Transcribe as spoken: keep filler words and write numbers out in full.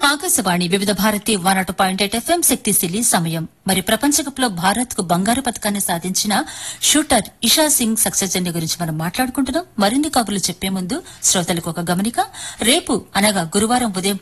ఆకాశవాణి వివిధ Bharati one not point eight FM శక్తిశీలి సమయం. మరి ప్రపంచ కప్ లో భారత్ కు బంగారు పతకాన్ని సాధించిన shooter Isha Singh success journey గురించి మనం మాట్లాడుకుంటున్నాం. మరిన్ని కబుర్లు చెప్పే ముందు శ్రోతలకు ఒక గమనిక. రేపు అనగా గురువారం ఉదయం